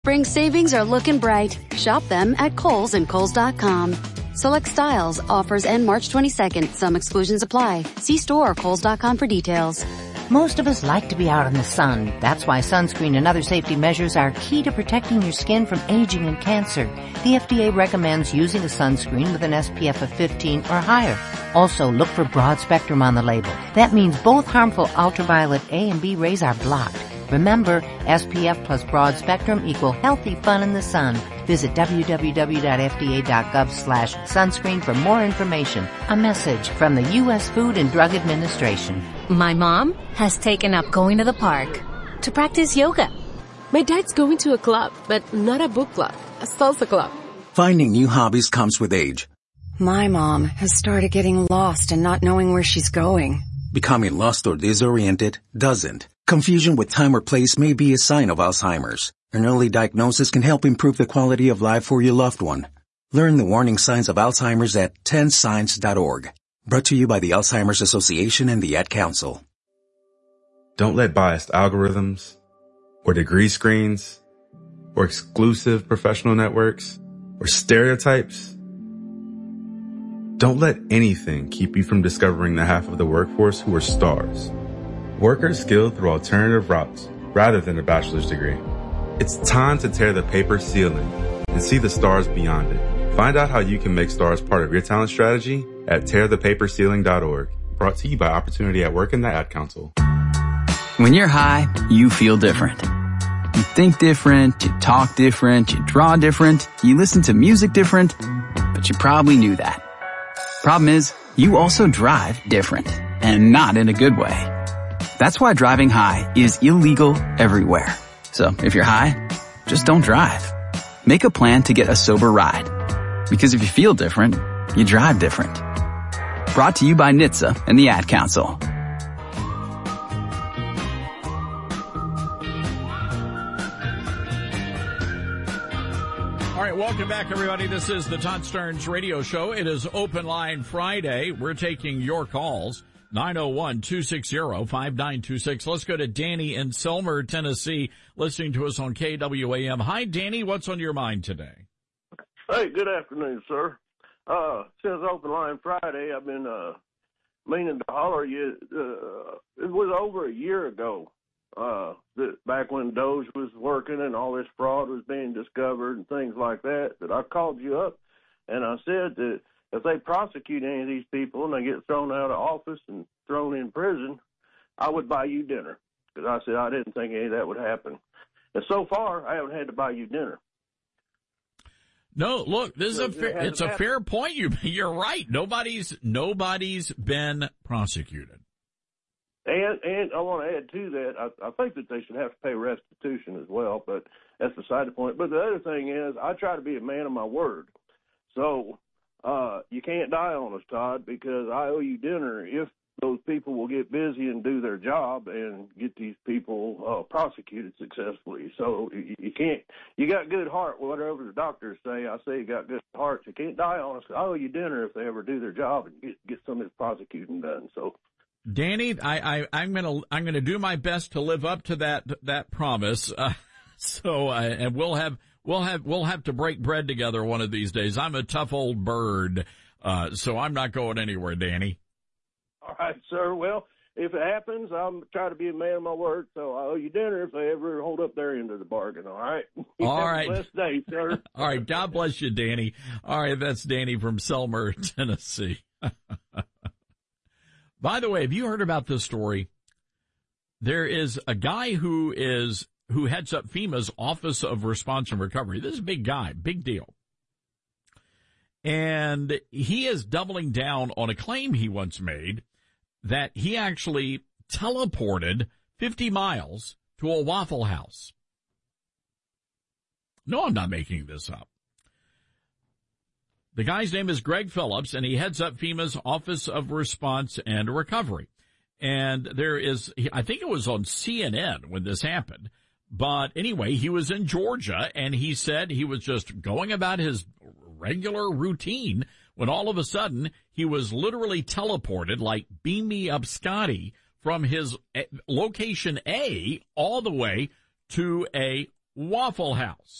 Spring savings are looking bright. Shop them at Kohl's and Kohl's.com. Select styles, offers end March 22nd. Some exclusions apply. See store or Kohl's.com for details. Most of us like to be out in the sun. That's why sunscreen and other safety measures are key to protecting your skin from aging and cancer. The FDA recommends using a sunscreen with an SPF of 15 or higher. Also, look for broad spectrum on the label. That means both harmful ultraviolet A and B rays are blocked. Remember, SPF plus broad spectrum equal healthy fun in the sun. Visit www.fda.gov/sunscreen for more information. A message from the U.S. Food and Drug Administration. My mom has taken up going to the park to practice yoga. My dad's going to a club, but not a book club, a salsa club. Finding new hobbies comes with age. My mom has started getting lost and not knowing where she's going. Becoming lost or disoriented doesn't. Confusion with time or place may be a sign of Alzheimer's. An early diagnosis can help improve the quality of life for your loved one. Learn the warning signs of Alzheimer's at 10signs.org. Brought to you by the Alzheimer's Association and the Ad Council. Don't let biased algorithms or degree screens or exclusive professional networks or stereotypes. Don't let anything keep you from discovering the half of the workforce who are stars. Workers skilled through alternative routes rather than a bachelor's degree. It's time to tear the paper ceiling and see the stars beyond it. Find out how you can make stars part of your talent strategy at tearthepaperceiling.org. Brought to you by Opportunity at Work and the Ad Council. When you're high, you feel different. You think different, you talk different, you draw different, you listen to music different, but you probably knew that. Problem is, you also drive different, and not in a good way. That's why driving high is illegal everywhere. So if you're high, just don't drive. Make a plan to get a sober ride. Because if you feel different, you drive different. Brought to you by NHTSA and the Ad Council. All right, welcome back, everybody. This is the Todd Stearns Radio Show. It is Open Line Friday. We're taking your calls. 901-260-5926. Let's go to Danny in Selmer, Tennessee, listening to us on KWAM. Hi, Danny. What's on your mind today? Hey, good afternoon, sir. Since Open Line Friday, I've been meaning to holler you. It was over a year ago, back when Doge was working and all this fraud was being discovered and things like that, that I called you up and I said that if they prosecute any of these people and they get thrown out of office and thrown in prison, I would buy you dinner. Because I said I didn't think any of that would happen. And so far, I haven't had to buy you dinner. No, look, this is it's a fair point. You're right. Nobody's been prosecuted. And I want to add to that, I think that they should have to pay restitution as well, but that's beside the point. But the other thing is, I try to be a man of my word. So you can't die on us, Todd, because I owe you dinner if those people will get busy and do their job and get these people prosecuted successfully. So you can't, you got good heart, whatever the doctors say. I say you got good heart. You can't die on us. I owe you dinner if they ever do their job and get some of this prosecuting done. So, Danny, I'm gonna do my best to live up to that promise. And we'll have to break bread together one of these days. I'm a tough old bird, so I'm not going anywhere, Danny. All right, sir. Well, if it happens, I'll try to be a man of my word, so I owe you dinner if they ever hold up their end of the bargain, all right? All right. Have a blessed day, sir. All right. God bless you, Danny. All right, that's Danny from Selmer, Tennessee. By the way, have you heard about this story? There is a guy who heads up FEMA's Office of Response and Recovery. This is a big guy, big deal. And he is doubling down on a claim he once made that he actually teleported 50 miles to a Waffle House. No, I'm not making this up. The guy's name is Greg Phillips, and he heads up FEMA's Office of Response and Recovery. And there is, I think it was on CNN when this happened. But anyway, he was in Georgia, and he said he was just going about his regular routine when all of a sudden he was literally teleported, like beam me up Scotty, from his location A all the way to a Waffle House.